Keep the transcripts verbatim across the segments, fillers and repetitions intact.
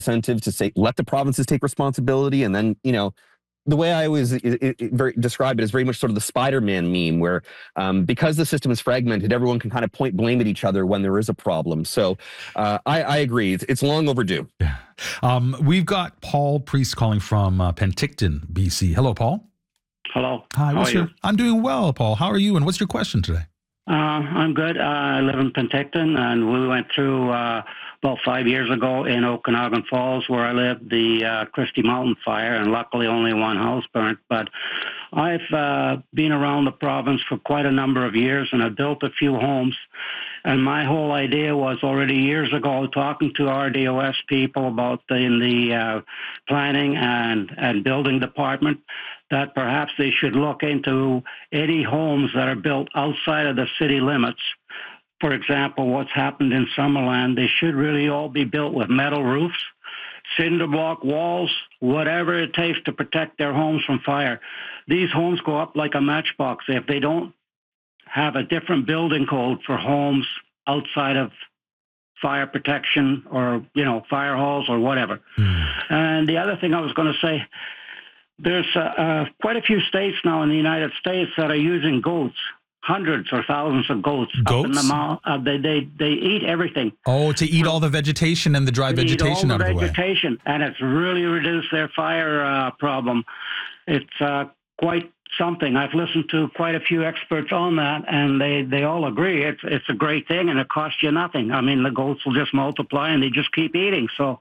incentive to say, let the provinces take responsibility. And then, you know, the way I always it, it, it very, describe it is very much sort of the Spider-Man meme where um, because the system is fragmented, everyone can kind of point blame at each other when there is a problem. So uh, I, I agree. It's, it's long overdue. Yeah. Um, we've got Paul Priest calling from uh, Penticton, B C. Hello, Paul. Hello. Hi. How What's are your, you? I'm doing well, Paul. How are you? And what's your question today? Uh, I'm good. Uh, I live in Penticton, and we went through uh, about five years ago in Okanagan Falls, where I live, the uh, Christie Mountain fire, and luckily only one house burnt. But I've uh, been around the province for quite a number of years, and I've built a few homes. And my whole idea was already years ago, talking to R D O S people about the, in the uh, planning and, and building department, that perhaps they should look into any homes that are built outside of the city limits. For example, what's happened in Summerland, they should really all be built with metal roofs, cinder block walls, whatever it takes to protect their homes from fire. These homes go up like a matchbox. If they don't have a different building code for homes outside of fire protection or, you know, fire halls or whatever. Mm. And the other thing I was going to say, there's uh, uh, quite a few states now in the United States that are using goats, hundreds or thousands of goats. Goats? Up in the mount, uh, they, they, they eat everything. Oh, to eat so, all the vegetation and the dry vegetation out of the way. vegetation, and it's really reduced their fire uh, problem. It's uh, quite something. I've listened to quite a few experts on that, and they, they all agree it's it's a great thing, and it costs you nothing. I mean, the goats will just multiply, and they just keep eating. So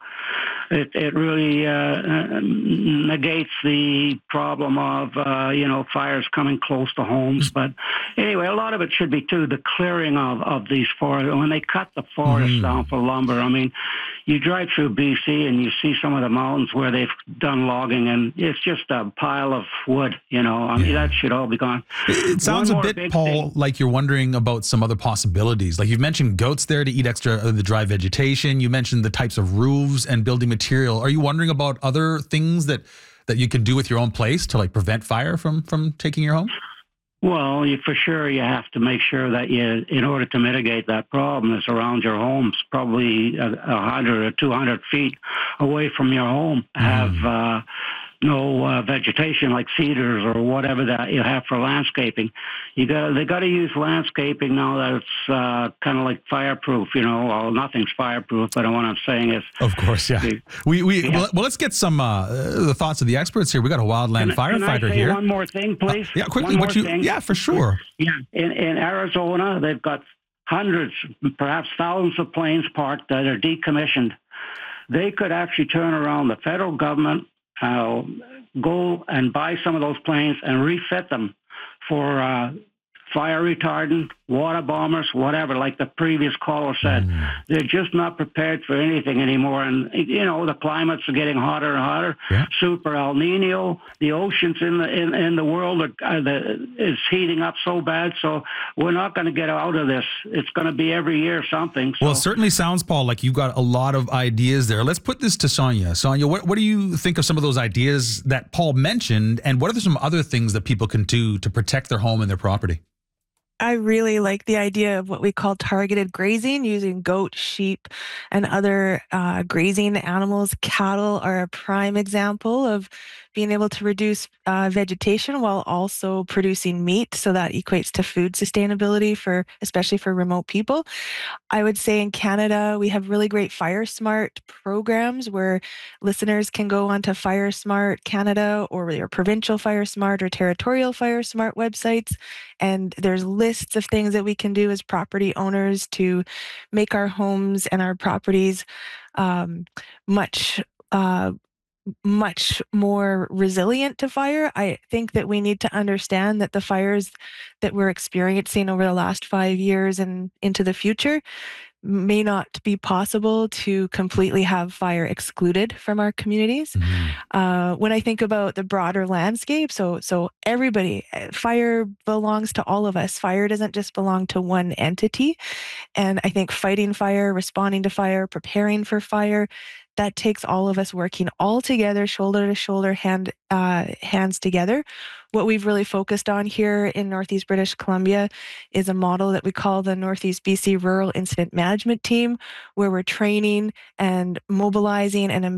it it really uh, negates the problem of uh, you know fires coming close to homes. But anyway, a lot of it should be too the clearing of of these forests. When they cut the forests mm. down for lumber, I mean, you drive through B C and you see some of the mountains where they've done logging, and it's just a pile of wood. You know, I mean, yeah. that should all be gone. It sounds a bit, Paul, thing. like you're wondering about some other possibilities. Like you've mentioned goats there to eat extra of the dry vegetation. You mentioned the types of roofs and building material. Are you wondering about other things that, that you can do with your own place to like prevent fire from, from taking your home? Well, you, for sure, you have to make sure that you, in order to mitigate that problem, is around your homes, probably a, a hundred or two hundred feet away from your home, have mm. uh, no uh, vegetation like cedars or whatever that you have for landscaping. You got they got to use landscaping now that it's uh, kind of like fireproof. You know, well, nothing's fireproof, but what I'm saying is, of course, yeah. You, we we yeah. Well, well, let's get some uh, the thoughts of the experts here. We got a wildland can, firefighter can I say here. One more thing, please. Uh, yeah, quickly. One What you? thing. Yeah, for sure. Yeah, in in Arizona, they've got hundreds, perhaps thousands of planes parked that are decommissioned. They could actually turn around the federal government. Uh, go and buy some of those planes and refit them for uh, fire retardant, water bombers, whatever, like the previous caller said. Mm. They're just not prepared for anything anymore. And, you know, the climates are getting hotter and hotter. Yeah. Super El Nino, the oceans in the in, in the world are, are the, is heating up so bad. So we're not going to get out of this. It's going to be every year something. So. Well, it certainly sounds, Paul, like you've got a lot of ideas there. Let's put this to Sonia. Sonia, what, what do you think of some of those ideas that Paul mentioned? And what are some other things that people can do to protect their home and their property? I really like the idea of what we call targeted grazing, using goat, sheep, and other uh, grazing animals. Cattle are a prime example of being able to reduce uh, vegetation while also producing meat. So that equates to food sustainability for, especially for remote people. I would say in Canada, we have really great Fire Smart programs where listeners can go onto Fire Smart Canada or their provincial Fire Smart or territorial Fire Smart websites. And there's lists of things that we can do as property owners to make our homes and our properties um, much uh, much more resilient to fire. I think that we need to understand that the fires that we're experiencing over the last five years and into the future may not be possible to completely have fire excluded from our communities. Mm-hmm. Uh, when I think about the broader landscape, so so everybody, fire belongs to all of us. Fire doesn't just belong to one entity. And I think fighting fire, responding to fire, preparing for fire, that takes all of us working all together, shoulder to shoulder, hand uh, hands together. What we've really focused on here in Northeast British Columbia is a model that we call the Northeast B C Rural Incident Management Team, where we're training and mobilizing and